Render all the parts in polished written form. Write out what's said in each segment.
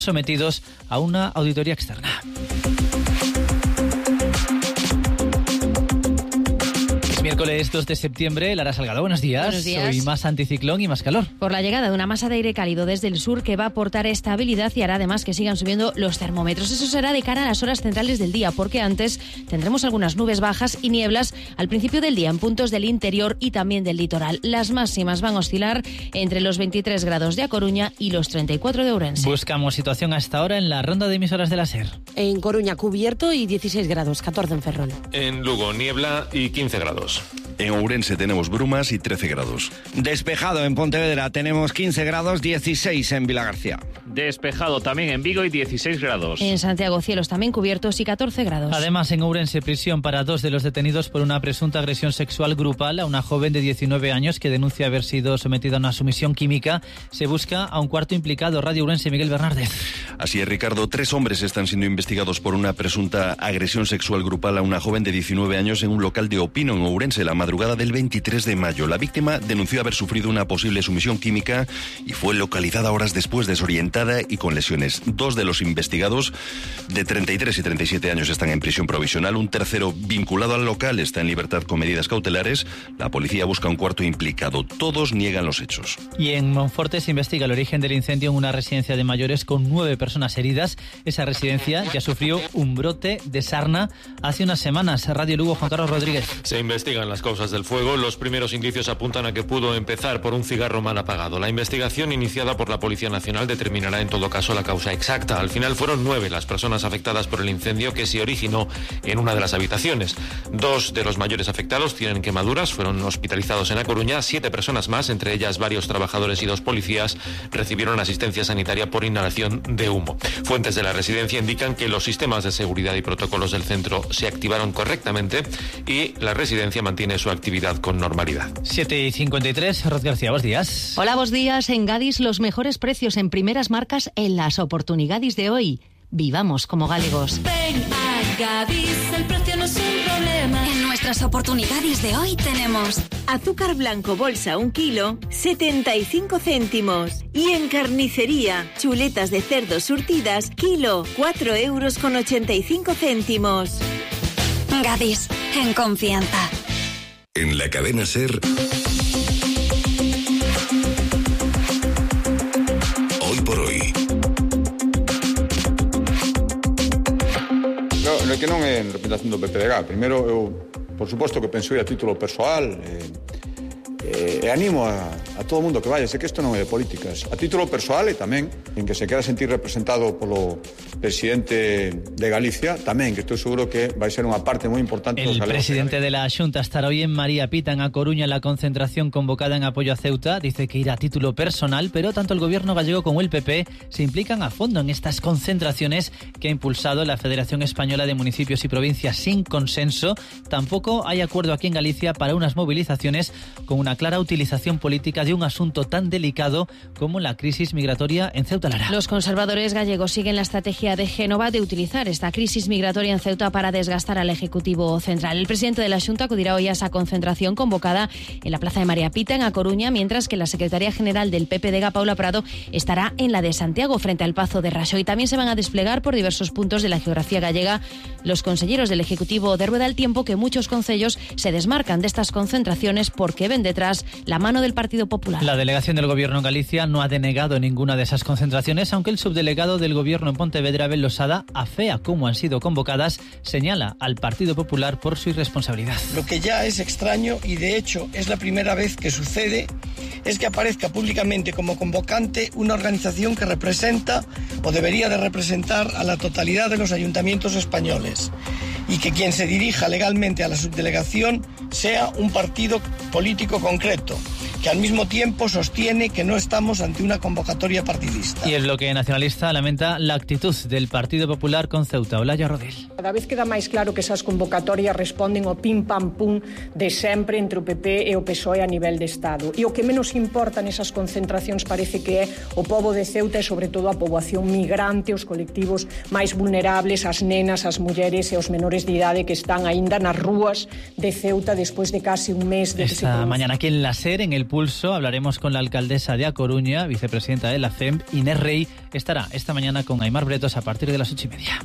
sometidos a una auditoría externa. Miércoles 2 de septiembre, Lara Salgado, buenos días. Buenos días. Hoy más anticiclón y más calor. Por la llegada de una masa de aire cálido desde el sur que va a aportar estabilidad y hará además que sigan subiendo los termómetros. Eso será de cara a las horas centrales del día, porque antes tendremos algunas nubes bajas y nieblas al principio del día en puntos del interior y también del litoral. Las máximas van a oscilar entre los 23 grados de A Coruña y los 34 de Ourense. Buscamos situación hasta ahora en la ronda de emisoras de la SER. En Coruña cubierto y 16 grados, 14 en Ferrol. En Lugo niebla y 15 grados. En Ourense tenemos brumas y 13 grados. Despejado en Pontevedra tenemos 15 grados, 16 en Vilagarcía. Despejado también en Vigo y 16 grados. En Santiago cielos también cubiertos y 14 grados. Además, en Ourense, prisión para 2 de los detenidos por una presunta agresión sexual grupal a una joven de 19 años que denuncia haber sido sometida a una sumisión química. Se busca a un cuarto implicado. Radio Ourense, Miguel Bernárdez. Así es, Ricardo. 3 hombres están siendo investigados por una presunta agresión sexual grupal a una joven de 19 años en un local de Opino, en Ourense, la madrugada del 23 de mayo. La víctima denunció haber sufrido una posible sumisión química y fue localizada horas después desorientada y con lesiones. 2 de los investigados, de 33 y 37 años, están en prisión provisional. Un tercero, vinculado al local, está en libertad con medidas cautelares. La policía busca un cuarto implicado. Todos niegan los hechos. Y en Monforte se investiga el origen del incendio en una residencia de mayores con 9 personas heridas. Esa residencia ya sufrió un brote de sarna hace unas semanas. Radio Lugo, Juan Carlos Rodríguez. Se investigan las causas del fuego. Los primeros indicios apuntan a que pudo empezar por un cigarro mal apagado. La investigación iniciada por la Policía Nacional determinará en todo caso la causa exacta. Al final fueron 9 las personas afectadas por el incendio que se originó en una de las habitaciones. 2 de los mayores afectados tienen quemaduras, fueron hospitalizados en A Coruña. 7 personas más, entre ellas varios trabajadores y 2 policías, recibieron asistencia sanitaria por inhalación de humo. Fuentes de la residencia indican que los sistemas de seguridad y protocolos del centro se activaron correctamente y la residencia mantiene su actividad con normalidad. 7:53, Ros García, buenos días. Hola, buenos días. En Gadis, los mejores precios en primeras marcas en las oportunidades de hoy. Vivamos como galegos. Ven a Gadis, el precio no es un problema. En nuestras oportunidades de hoy tenemos azúcar blanco bolsa 1 kilo, 75 céntimos. Y en carnicería, chuletas de cerdo surtidas, kilo, 4,85 €. Gadis, en confianza. En la cadena SER, hoy por hoy. No é que non é en representación do PPDG. Primeiro, eu, por suposto que penso ir a título persoal, e animo a todo o mundo que vaya. Sei que isto non é de políticas. A título persoal e tamén en que se queda sentir representado polo presidente de Galicia, tamén, que estou seguro que vai ser unha parte moi importante. El presidente de la Xunta estará hoy en María Pita, en A Coruña, en la concentración convocada en apoyo a Ceuta. Dice que irá a título personal, pero tanto el gobierno gallego como el PP se implican a fondo en estas concentraciones que ha impulsado la Federación Española de Municipios y Provincias sin consenso. Tampoco hay acuerdo aquí en Galicia para unas movilizaciones con una clara utilización política de un asunto tan delicado como la crisis migratoria en Ceuta, Lara. Los conservadores gallegos siguen la estrategia de Génova de utilizar esta crisis migratoria en Ceuta para desgastar al Ejecutivo Central. El presidente de la Xunta acudirá hoy a esa concentración convocada en la Plaza de María Pita, en A Coruña, mientras que la secretaria general del PPDG, Paula Prado, estará en la de Santiago, frente al Pazo de Raxoi. También se van a desplegar por diversos puntos de la geografía gallega los conselleros del Ejecutivo de Rueda, al tiempo que muchos concellos se desmarcan de estas concentraciones porque ven detrás la mano del Partido Popular. La delegación del Gobierno en Galicia no ha denegado ninguna de esas concentraciones, aunque el subdelegado del Gobierno en Pontevedra, Abel Losada, afea cómo han sido convocadas, señala al Partido Popular por su irresponsabilidad. Lo que ya es extraño, y de hecho es la primera vez que sucede, es que aparezca públicamente como convocante una organización que representa o debería de representar a la totalidad de los ayuntamientos españoles, y que quien se dirija legalmente a la subdelegación sea un partido político concreto, que al mismo tiempo sostiene que no estamos ante una convocatoria partidista. Y el bloque nacionalista lamenta la actitud del Partido Popular con Ceuta. Olaya Rodil. Cada vez queda máis claro que esas convocatorias responden ao pim-pam-pum de sempre entre o PP e o PSOE a nivel de Estado. E o que menos importa nesas concentracións parece que é o pobo de Ceuta e sobre todo a poboación migrante, os colectivos máis vulnerables, as nenas, as mulleres e os menores de idade que están aínda nas rúas de Ceuta despois de casi un mes de que se Esta mañana aquí en la SER, en el Impulso. Hablaremos con la alcaldesa de A Coruña, vicepresidenta de la CEMP, Inés Rey. Estará esta mañana con Aimar Bretos a partir de las 8:30.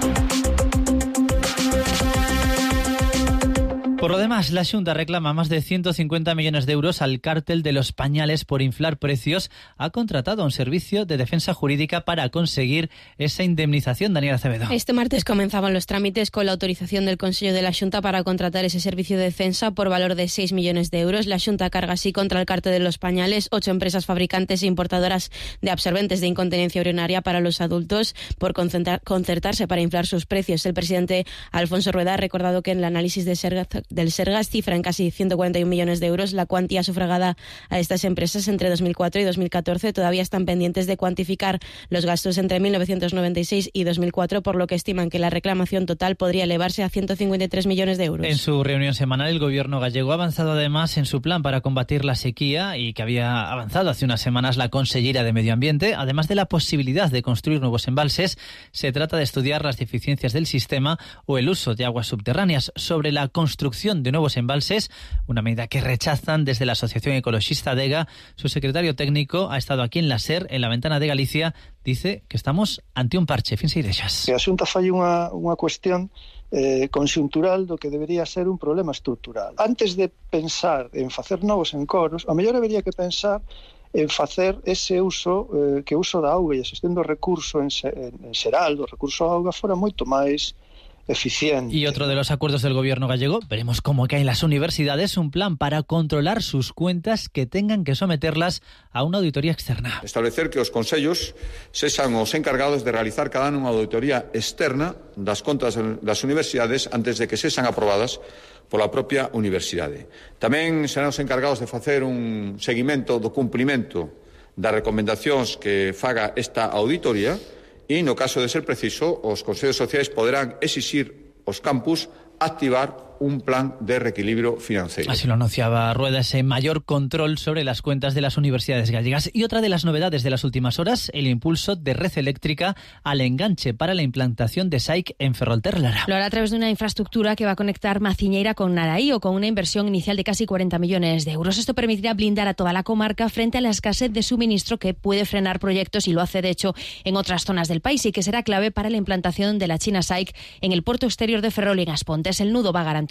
Por lo demás, la Xunta reclama más de 150 millones de euros al cártel de los pañales por inflar precios. Ha contratado un servicio de defensa jurídica para conseguir esa indemnización. Daniela Acevedo. Este martes comenzaban los trámites con la autorización del Consejo de la Xunta para contratar ese servicio de defensa por valor de 6 millones de euros. La Xunta carga así contra el cártel de los pañales 8 empresas fabricantes e importadoras de absorbentes de incontinencia urinaria para los adultos por concertarse para inflar sus precios. El presidente Alfonso Rueda ha recordado que en el análisis del Sergas cifra en casi 141 millones de euros la cuantía sufragada a estas empresas entre 2004 y 2014. Todavía están pendientes de cuantificar los gastos entre 1996 y 2004, por lo que estiman que la reclamación total podría elevarse a 153 millones de euros. En su reunión semanal, el gobierno gallego ha avanzado además en su plan para combatir la sequía y que había avanzado hace unas semanas la consellera de Medio Ambiente. Además de la posibilidad de construir nuevos embalses, se trata de estudiar las deficiencias del sistema o el uso de aguas subterráneas. Sobre la construcción de nuevos embalses, una medida que rechazan desde la Asociación Ecologista ADEGA. Su secretario técnico ha estado aquí en la SER, en la Ventana de Galicia. Dice que estamos ante un parche. Fin de ellas. Que a Xunta fai unha cuestión conxuntural do que debería ser un problema estrutural. Antes de pensar en facer novos encoros, a mellor debería que pensar en facer ese uso, que o uso da auga e a xestión do recurso en xeral, do recurso da auga, fora moito máis eficiente. Y otro de los acuerdos del gobierno gallego, veremos cómo caen las universidades, un plan para controlar sus cuentas que tengan que someterlas a una auditoría externa. Establecer que os consellos sexan os encargados de realizar cada ano unha auditoría externa das contas das universidades antes de que sexan aprobadas pola propia universidade. Tamén serán os encargados de facer un seguimento do cumprimento das recomendacións que faga esta auditoría. E, no caso de ser preciso, os consellos sociais poderán exixir aos campus activar un plan de reequilibrio financiero. Así lo anunciaba Rueda, ese mayor control sobre las cuentas de las universidades gallegas. Y otra de las novedades de las últimas horas, el impulso de Red Eléctrica al enganche para la implantación de SAIC en Ferrolterra. Lo hará a través de una infraestructura que va a conectar Maciñeira con Naraío, con una inversión inicial de casi 40 millones de euros. Esto permitirá blindar a toda la comarca frente a la escasez de suministro que puede frenar proyectos, y lo hace de hecho en otras zonas del país, y que será clave para la implantación de la China SAIC en el puerto exterior de Ferrol y en Aspontes. El nudo va a garantizar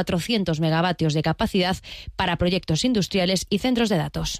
400 megavatios de capacidad para proyectos industriales y centros de datos.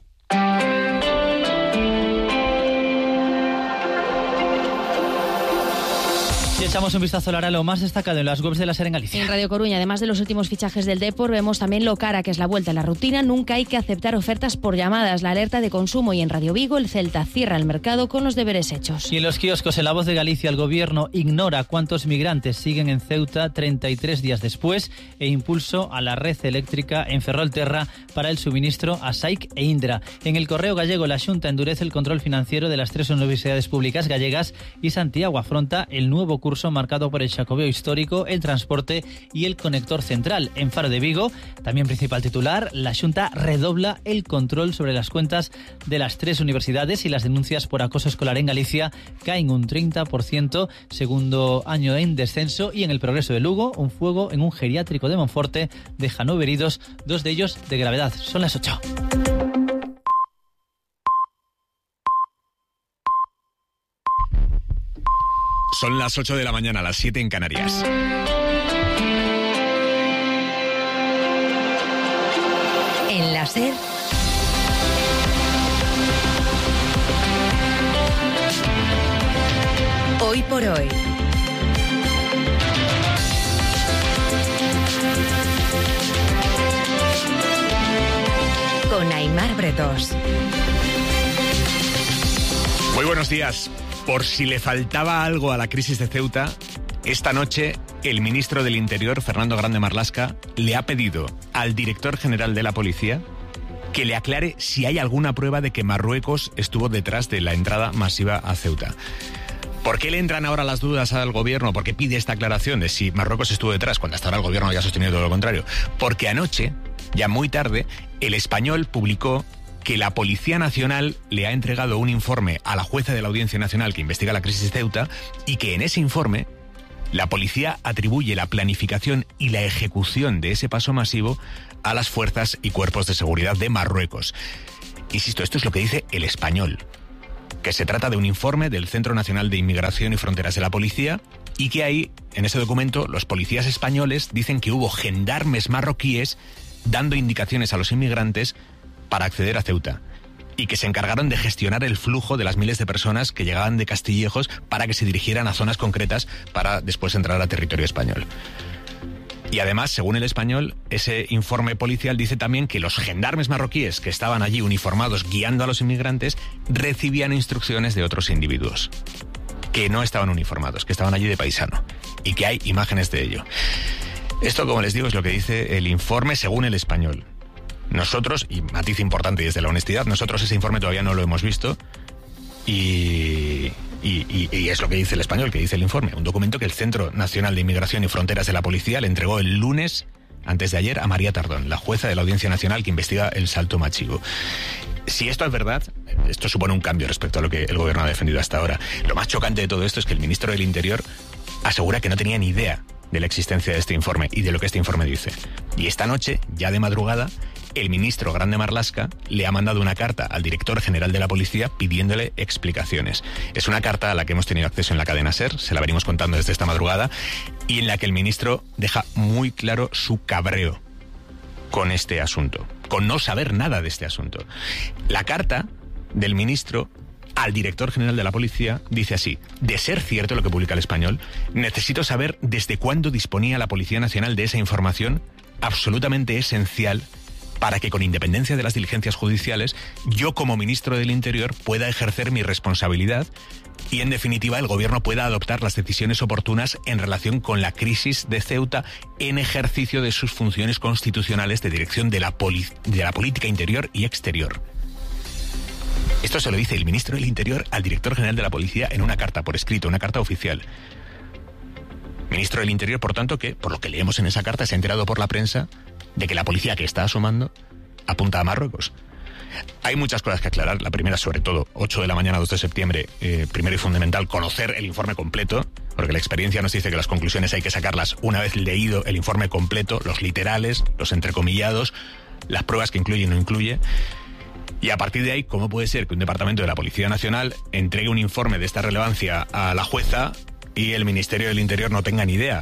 Y echamos un vistazo ahora a lo más destacado en las webs de la SER en Galicia. En Radio Coruña, además de los últimos fichajes del Depor, vemos también lo cara que es la vuelta a la rutina. Nunca hay que aceptar ofertas por llamadas. La alerta de consumo. Y en Radio Vigo, el Celta cierra el mercado con los deberes hechos. Y en los kioscos, en La Voz de Galicia, el gobierno ignora cuántos migrantes siguen en Ceuta 33 días después, e impulso a la red eléctrica en Ferrolterra para el suministro a SAIC e Indra. En el Correo Gallego, la Xunta endurece el control financiero de las 3 universidades públicas gallegas, y Santiago afronta el nuevo curso marcado por el Xacobeo histórico, el transporte y el conector central. En Faro de Vigo, también principal titular, la Xunta redobla el control sobre las cuentas de las 3 universidades, y las denuncias por acoso escolar en Galicia caen un 30%, segundo año en descenso. Y en el Progreso de Lugo, un fuego en un geriátrico de Monforte deja 9 heridos, 2 de ellos de gravedad. Son las 8. Son las 8 de la mañana, las 7 en Canarias. En la SER, hoy por hoy. Con Aimar Bretos. Muy buenos días. Por si le faltaba algo a la crisis de Ceuta, esta noche el ministro del Interior, Fernando Grande Marlaska, le ha pedido al director general de la policía que le aclare si hay alguna prueba de que Marruecos estuvo detrás de la entrada masiva a Ceuta. ¿Por qué le entran ahora las dudas al gobierno? ¿Por qué pide esta aclaración de si Marruecos estuvo detrás, cuando hasta ahora el gobierno ya ha sostenido todo lo contrario? Porque anoche, ya muy tarde, El Español publicó que la Policía Nacional le ha entregado un informe a la jueza de la Audiencia Nacional que investiga la crisis de Ceuta, y que en ese informe La policía atribuye la planificación y la ejecución de ese paso masivo a las fuerzas y cuerpos de seguridad de Marruecos. Insisto, esto es lo que dice El Español, que se trata de un informe del Centro Nacional de Inmigración y Fronteras de la Policía, y que ahí, en ese documento, los policías españoles dicen que hubo gendarmes marroquíes dando indicaciones a los inmigrantes para acceder a Ceuta, y que se encargaron de gestionar el flujo de las miles de personas que llegaban de Castillejos para que se dirigieran a zonas concretas para después entrar a territorio español. Y además, según El Español, ese informe policial dice también que los gendarmes marroquíes que estaban allí uniformados guiando a los inmigrantes recibían instrucciones de otros individuos que no estaban uniformados, que estaban allí de paisano, y que hay imágenes de ello. Esto, como les digo, es lo que dice el informe según El Español. Nosotros, y matiz importante desde la honestidad, nosotros ese informe todavía no lo hemos visto, y es lo que dice El Español, que dice el informe. Un documento que el Centro Nacional de Inmigración y Fronteras de la Policía le entregó el lunes, antes de ayer, a María Tardón, la jueza de la Audiencia Nacional que investiga el Salto Machigo. Si esto es verdad, esto supone un cambio respecto a lo que el gobierno ha defendido hasta ahora. Lo más chocante de todo esto es que el ministro del Interior asegura que no tenía ni idea de la existencia de este informe y de lo que este informe dice. Y esta noche, ya de madrugada, el ministro Grande Marlaska le ha mandado una carta al director general de la policía pidiéndole explicaciones. Es una carta a la que hemos tenido acceso en la cadena SER, se la venimos contando desde esta madrugada, y en la que el ministro deja muy claro su cabreo con este asunto, con no saber nada de este asunto. La carta del ministro al director general de la policía dice así: de ser cierto lo que publica El Español, necesito saber desde cuándo disponía la Policía Nacional de esa información absolutamente esencial para que, con independencia de las diligencias judiciales, yo como ministro del Interior pueda ejercer mi responsabilidad y, en definitiva, el gobierno pueda adoptar las decisiones oportunas en relación con la crisis de Ceuta en ejercicio de sus funciones constitucionales de dirección de la política interior y exterior. Esto se lo dice el ministro del Interior al director general de la policía en una carta por escrito, una carta oficial. Ministro del Interior, por tanto, que, por lo que leemos en esa carta, se ha enterado por la prensa de que la policía que está asomando apunta a Marruecos. Hay muchas cosas que aclarar. La primera, sobre todo, 8 de la mañana, 2 de septiembre, primero y fundamental, conocer el informe completo, porque la experiencia nos dice que las conclusiones hay que sacarlas una vez leído el informe completo, los literales, los entrecomillados, las pruebas que incluye y no incluye. Y a partir de ahí, ¿cómo puede ser que un departamento de la Policía Nacional entregue un informe de esta relevancia a la jueza y el Ministerio del Interior no tenga ni idea?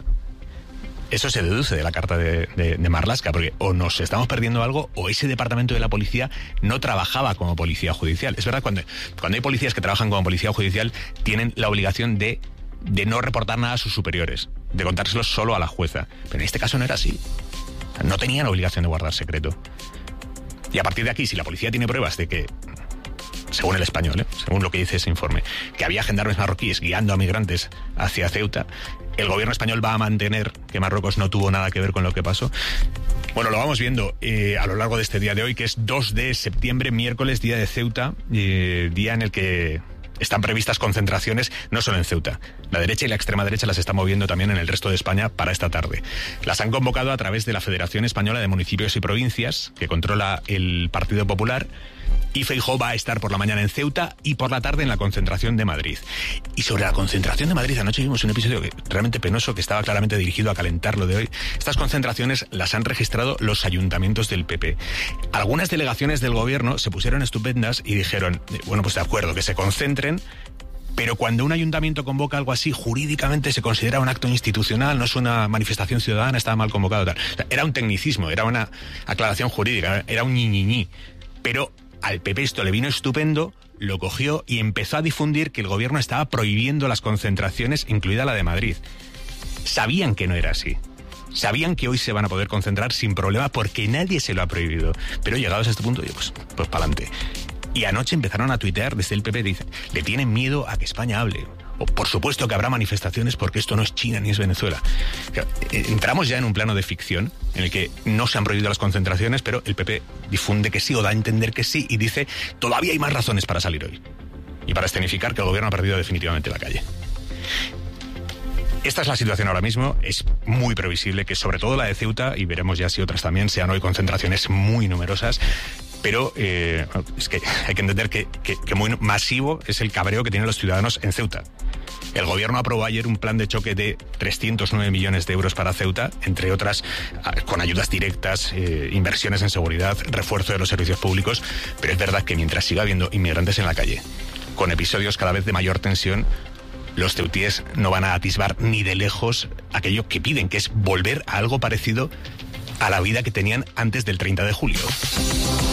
Eso se deduce de la carta de Marlaska, porque o nos estamos perdiendo algo o ese departamento de la policía no trabajaba como policía judicial. Es verdad, cuando hay policías que trabajan como policía judicial, tienen la obligación de no reportar nada a sus superiores, de contárselos solo a la jueza. Pero en este caso no era así. No tenían obligación de guardar secreto. Y a partir de aquí, si la policía tiene pruebas de que, según El Español, según lo que dice ese informe, que había gendarmes marroquíes guiando a migrantes hacia Ceuta, el gobierno español va a mantener que Marruecos no tuvo nada que ver con lo que pasó. Bueno, lo vamos viendo a lo largo de este día de hoy, que es 2 de septiembre, miércoles, día de Ceuta, día en el que están previstas concentraciones no solo en Ceuta. La derecha y la extrema derecha las están moviendo también en el resto de España para esta tarde. Las han convocado a través de la Federación Española de Municipios y Provincias, que controla el Partido Popular, y Feijóo va a estar por la mañana en Ceuta y por la tarde en la concentración de Madrid. Y sobre la concentración de Madrid, anoche vimos un episodio realmente penoso que estaba claramente dirigido a calentar lo de hoy. Estas concentraciones las han registrado los ayuntamientos del PP. Algunas delegaciones del gobierno se pusieron estupendas y dijeron, bueno, pues de acuerdo, que se concentren, pero cuando un ayuntamiento convoca algo así, jurídicamente se considera un acto institucional, no es una manifestación ciudadana, estaba mal convocado, tal. O sea, era un tecnicismo, era una aclaración jurídica, era un ñiñiñi. Pero al PP esto le vino estupendo, lo cogió y empezó a difundir que el gobierno estaba prohibiendo las concentraciones, incluida la de Madrid. Sabían que no era así. Sabían que hoy se van a poder concentrar sin problema porque nadie se lo ha prohibido. Pero llegados a este punto, pues para adelante. Y anoche empezaron a tuitear desde el PP, dicen, le tienen miedo a que España hable. O por supuesto que habrá manifestaciones porque esto no es China ni es Venezuela. Entramos ya en un plano de ficción en el que no se han prohibido las concentraciones, pero el PP difunde que sí o da a entender que sí y dice, todavía hay más razones para salir hoy. Y para escenificar que el gobierno ha perdido definitivamente la calle. Esta es la situación ahora mismo. Es muy previsible que sobre todo la de Ceuta, y veremos ya si otras también, sean hoy concentraciones muy numerosas. Pero es que hay que entender que muy masivo es el cabreo que tienen los ciudadanos en Ceuta. El gobierno aprobó ayer un plan de choque de 309 millones de euros para Ceuta, entre otras con ayudas directas, inversiones en seguridad, refuerzo de los servicios públicos, pero es verdad que mientras siga habiendo inmigrantes en la calle, con episodios cada vez de mayor tensión, los ceutíes no van a atisbar ni de lejos aquello que piden, que es volver a algo parecido a la vida que tenían antes del 30 de julio.